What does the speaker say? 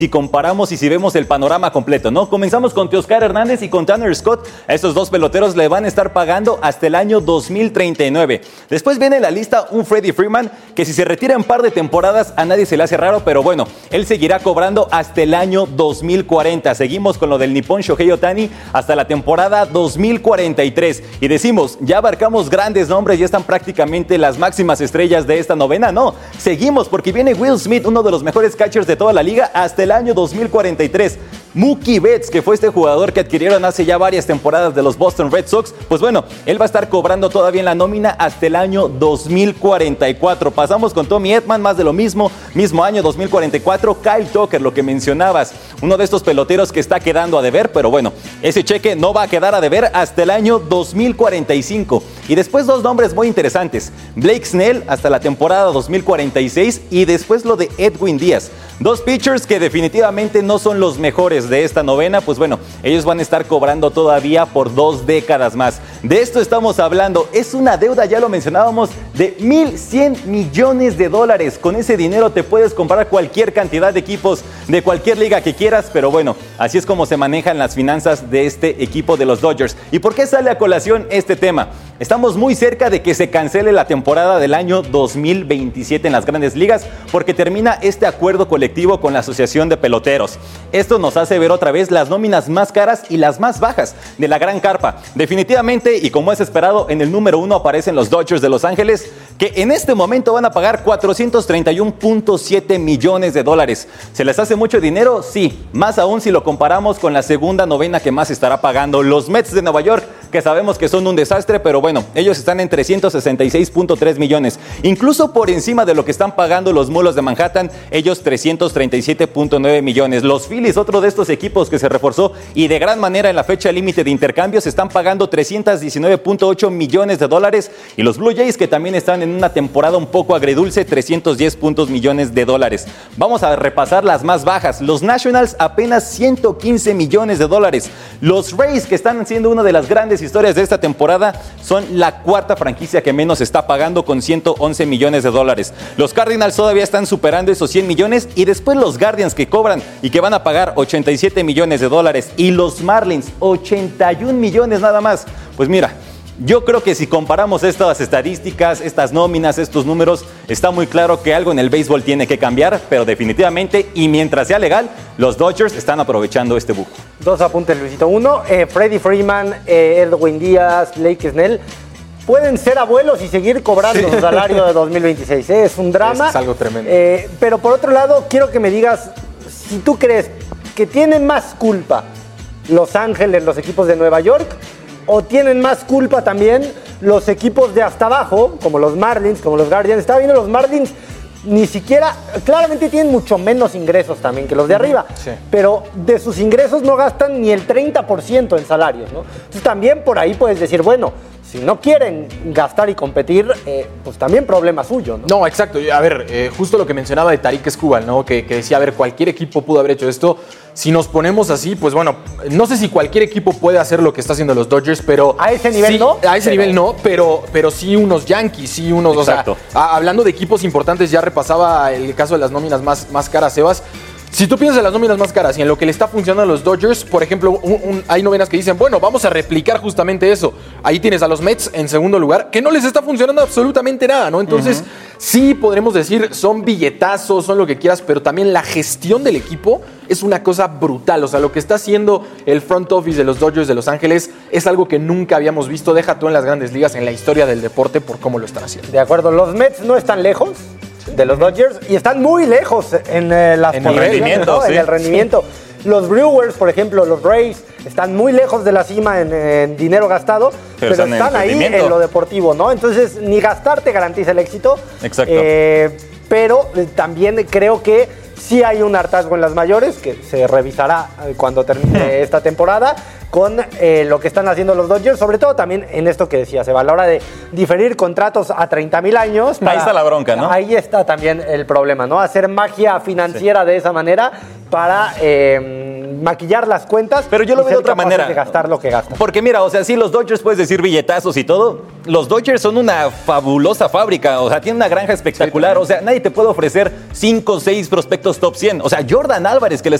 si comparamos y si vemos el panorama completo, ¿no? Comenzamos con Teoscar Hernández y con Tanner Scott. A estos dos peloteros le van a estar pagando hasta el año 2039. Después viene en la lista un Freddie Freeman, que si se retira en par de temporadas a nadie se le hace raro, pero bueno, él seguirá cobrando hasta el año 2040. Seguimos con lo del Nippon Shohei Ohtani hasta la temporada 2043. Y decimos, ya abarcamos grandes nombres, ya están prácticamente las máximas estrellas de esta novena. No, seguimos porque viene Will Smith, uno de los mejores catchers de toda la liga, hasta el año 2043. Mookie Betts, que fue este jugador que adquirieron hace ya varias temporadas de los Boston Red Sox, pues bueno, él va a estar cobrando todavía en la nómina hasta el año 2044. Pasamos con Tommy Edman, más de lo mismo año 2044. Kyle Tucker, lo que mencionabas, uno de estos peloteros que está quedando a deber, pero bueno, ese cheque no va a quedar a deber hasta el año 2045. Y después dos nombres muy interesantes, Blake Snell hasta la temporada 2046 y después lo de Edwin Díaz. Dos pitchers que definitivamente no son los mejores de esta novena, pues bueno, ellos van a estar cobrando todavía por 2 décadas más. De esto estamos hablando, es una deuda, ya lo mencionábamos, de $1,100 millones. Con ese dinero te puedes comprar cualquier cantidad de equipos de cualquier liga que quieras, pero bueno, así es como se manejan las finanzas de este equipo de los Dodgers. ¿Y por qué sale a colación este tema? Estamos muy cerca de que se cancele la temporada del año 2027 en las grandes ligas porque termina este acuerdo colectivo con la Asociación de Peloteros. Esto nos hace ver otra vez las nóminas más caras y las más bajas de la gran carpa. Definitivamente, y como es esperado, en el número 1 aparecen los Dodgers de Los Ángeles, que en este momento van a pagar $431.7 millones. ¿Se les hace mucho dinero? Sí, más aún si lo comparamos con la segunda novena que más estará pagando los Mets de Nueva York, que sabemos que son un desastre, pero bueno, ellos están en $366.3 millones. Incluso por encima de lo que están pagando los Mulos de Manhattan, ellos $337.9 millones. Los Phillies, otro de estos equipos que se reforzó y de gran manera en la fecha límite de intercambios, están pagando $319.8 millones. Y los Blue Jays, que también están en una temporada un poco agridulce, $310 millones. Vamos a repasar las más bajas. Los Nationals, apenas $115 millones. Los Rays, que están siendo una de las grandes historias de esta temporada, son la cuarta franquicia que menos está pagando con $111 millones. Los Cardinals todavía están superando esos 100 millones y después los Guardians, que cobran y que van a pagar $87 millones, y los Marlins 81 millones nada más. Pues mira, yo creo que si comparamos estas estadísticas, estas nóminas, estos números, está muy claro que algo en el béisbol tiene que cambiar, pero definitivamente, y mientras sea legal, los Dodgers están aprovechando este buco. Dos apuntes, Luisito. Uno, Freddie Freeman, Edwin Díaz, Blake Snell pueden ser abuelos y seguir cobrando su salario de 2026. Es un drama. Es algo tremendo. Pero por otro lado, quiero que me digas si tú crees que tienen más culpa Los Ángeles, los equipos de Nueva York, o tienen más culpa también los equipos de hasta abajo, como los Marlins, como los Guardians. Estaba viendo los Marlins, ni siquiera, claramente tienen mucho menos ingresos también que los de arriba, sí, pero de sus ingresos no gastan ni el 30% en salarios, ¿no? Entonces también por ahí puedes decir, bueno, si no quieren gastar y competir, pues también problema suyo, ¿no? No, exacto. A ver, justo lo que mencionaba de Tarik Skubal, ¿no? Que decía, a ver, cualquier equipo pudo haber hecho esto. Si nos ponemos así, pues bueno, no sé si cualquier equipo puede hacer lo que está haciendo los Dodgers, pero... A ese nivel sí, no. A ese nivel no, pero sí unos Yankees, sí unos... Exacto. O sea, hablando de equipos importantes, ya repasaba el caso de las nóminas más caras, Sebas. Si tú piensas en las nóminas más caras y en lo que le está funcionando a los Dodgers, por ejemplo, hay novenas que dicen, bueno, vamos a replicar justamente eso. Ahí tienes a los Mets en segundo lugar, que no les está funcionando absolutamente nada, ¿no? Entonces, sí podremos decir, son billetazos, son lo que quieras, pero también la gestión del equipo es una cosa brutal. O sea, lo que está haciendo el front office de los Dodgers de Los Ángeles es algo que nunca habíamos visto. Deja tú en las grandes ligas, en la historia del deporte, por cómo lo están haciendo. De acuerdo, los Mets no están lejos de los Dodgers y están muy lejos en las en el rendimiento, ¿no? Sí. En el rendimiento. Los Brewers, por ejemplo, los Rays, están muy lejos de la cima en dinero gastado, pero están ahí en lo deportivo, ¿no? Entonces, ni gastar te garantiza el éxito. Exacto. Pero también creo que sí hay un hartazgo en las mayores, que se revisará cuando termine esta temporada, con lo que están haciendo los Dodgers, sobre todo también en esto que decía Seba, a la hora de diferir contratos a 30,000 años. Ahí está la bronca, ¿no? Ahí está también el problema, ¿no? Hacer magia financiera de esa manera para maquillar las cuentas. Pero yo lo y veo de ser otra capaces manera. de gastar lo que gastan. Porque mira, o sea, sí, los Dodgers puedes decir billetazos y todo. Los Dodgers son una fabulosa fábrica. O sea, tienen una granja espectacular. O sea, nadie te puede ofrecer 5 o 6 prospectos top 100. O sea, Jordan Álvarez, que le